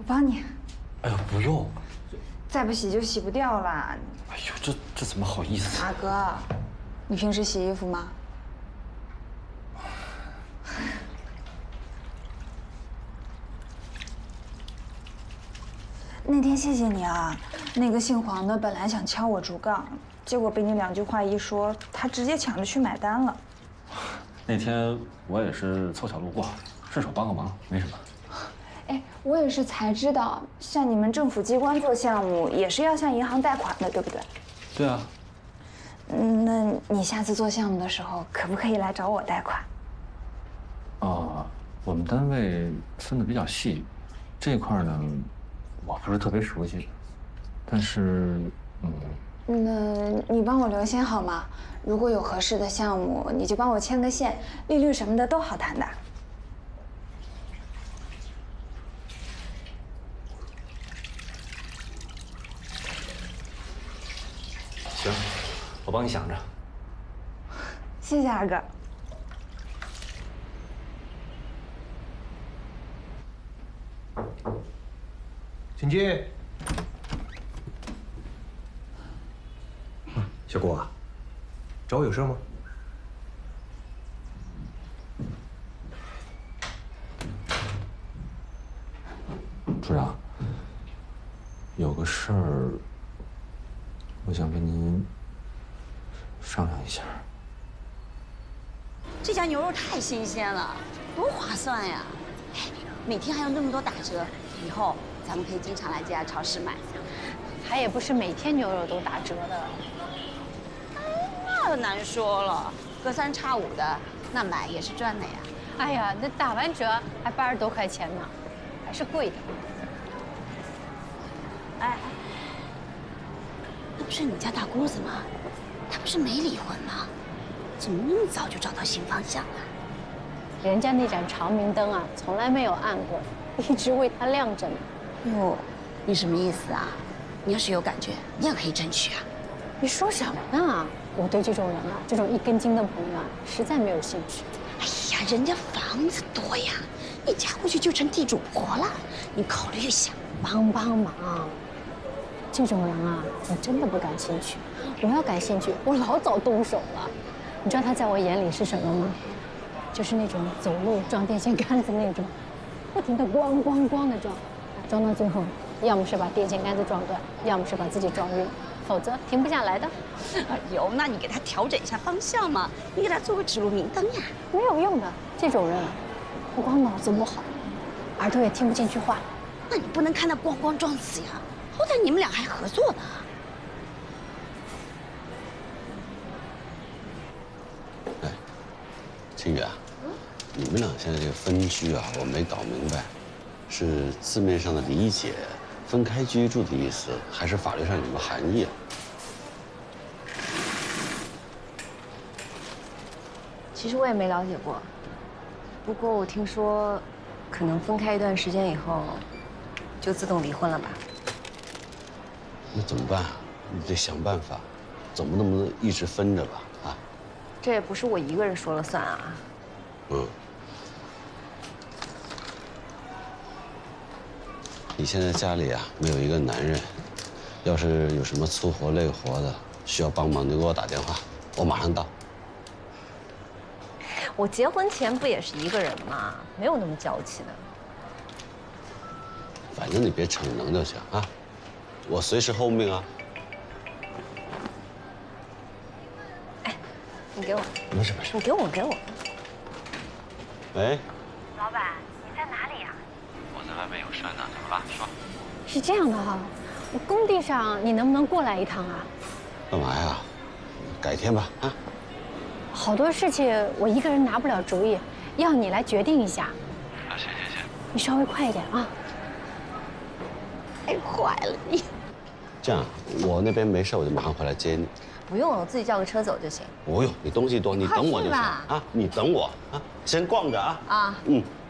帮你。 哎呦，不用。 再不洗就洗不掉了。 哎呦，这怎么好意思？ 阿哥，你平时洗衣服吗？那天谢谢你啊，那个姓黄的本来想敲我竹杠，结果被你2句话一说，他直接抢着去买单了。 那天我也是凑巧路过，顺手帮个忙，没什么。 哎，我也是才知道，像你们政府机关做项目也是要向银行贷款的，对不对？ 对啊。 那你下次做项目的时候，可不可以来找我贷款？ 我们单位分得比较细，这一块呢，我不是特别熟悉，但是， 那你帮我留心好吗？如果有合适的项目，你就帮我牵个线，利率什么的都好谈的。 行，我帮你想着。 谢谢阿哥。 请进。小郭啊，找我有事吗？ 处长，有个事儿，我想跟您商量一下。 这家牛肉太新鲜了，多划算呀！哎，每天还有那么多打折，以后咱们可以经常来这家超市买。 它也不是每天牛肉都打折的。 那难说了，隔3差5的，那买也是赚的呀。 哎呀，那打完折还80多块钱呢，还是贵的。 哎，那不是你家大姑子吗？她不是没离婚吗？怎么那么早就找到新方向了？ 人家那盏长明灯啊，从来没有暗过，一直为她亮着呢。 哟，你什么意思啊？你要是有感觉，你也可以争取啊。 你说什么呢？我对这种人啊，这种一根筋的朋友啊，实在没有兴趣。 哎呀，人家房子多呀，你嫁过去就成地主婆了。你考虑一下， 帮忙。这种人啊，我真的不感兴趣。我要感兴趣，我老早动手了。你知道他在我眼里是什么吗？就是那种走路撞电线杆子那种，不停的咣咣咣的撞，撞到最后，要么是把电线杆子撞断，要么是把自己撞晕，否则停不下来的。 哎呦，那你给他调整一下方向嘛，你给他做个指路明灯呀。 没有用的，这种人不光脑子不好，耳朵也听不进去话。 那你不能看他咣咣撞死呀，好歹你们俩还合作呢。 哎，青雨啊，你们俩现在这个分居啊，我没搞明白，是字面上的理解，分开居住的意思，还是法律上有什么含义啊？ 其实我也没了解过，不过我听说，可能分开一段时间以后，就自动离婚了吧？ 那怎么办啊？你得想办法，总不能一直分着吧？啊？ 这也不是我一个人说了算啊。 你现在家里啊没有一个男人，要是有什么粗活累活的需要帮忙，你给我打电话，我马上到。 我结婚前不也是一个人吗？没有那么娇气的。 反正你别逞能就行啊，我随时候命啊。 哎，你给我。 没事。 你给我。 喂。 老板，你在哪里呀？ 我在外面有事呢，怎么了？说。 是这样的哈，我工地上你能不能过来一趟啊？ 干嘛呀？改天吧啊。 好多事情我一个人拿不了主意，要你来决定一下。 啊，行。 你稍微快一点啊。 太坏了你！ 这样，我那边没事，我就马上回来接你。 不用，我自己叫个车走就行。 不用，你东西多，你等我就行啊。你等我啊，先逛着啊。 啊。